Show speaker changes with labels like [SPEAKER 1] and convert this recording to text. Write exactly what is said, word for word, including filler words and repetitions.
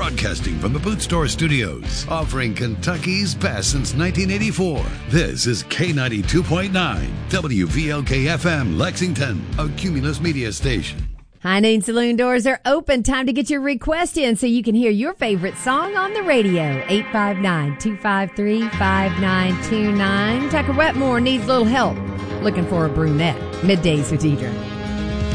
[SPEAKER 1] Broadcasting from the Boot Store Studios, offering Kentucky's best since nineteen eighty-four. This is K ninety-two point nine, W V L K F M, Lexington, a Cumulus Media station.
[SPEAKER 2] High Noon Saloon doors are open. Time to get your request in so you can hear your favorite song on the radio. eight five nine, two five three, five nine two nine. Tucker Wetmore needs a little help looking for a brunette. Middays with Deidre.